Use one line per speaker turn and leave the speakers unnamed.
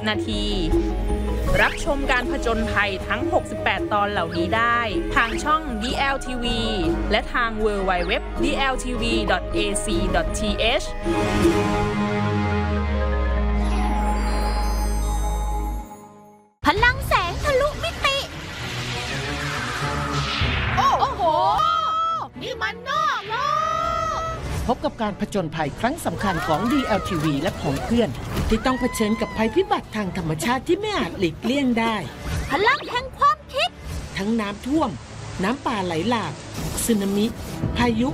30 นาที รับชมการผจญภัยทั้ง 68 ตอนเหล่านี้ได้ทางช่อง DLTV และทาง www.dltv.ac.th
พลังแสงทะลุมิติ โอ้โห นี่มันนอกโลก
พบกับการผจญภัยครั้งสำคัญของ DLTV และของเพื่อนที่ต้องเผชิญกับภัยพิบัติทางธรรมชาติที่ไม่อาจหลีกเลี่ยงได้
พลังแห่งความคิด
ทั้งน้ำท่วม น้ำป่าไหลหลากสึนามิ พายุ